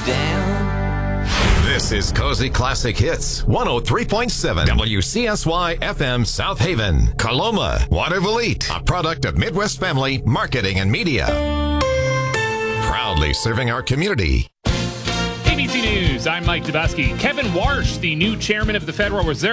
down. This is Cozy Classic Hits, 103.7 WCSY FM South Haven, Coloma, Waterville, a product of Midwest Family Marketing and Media. Proudly serving our community. ABC News, I'm Mike Dubowski. Kevin Warsh, the new chairman of the Federal Reserve,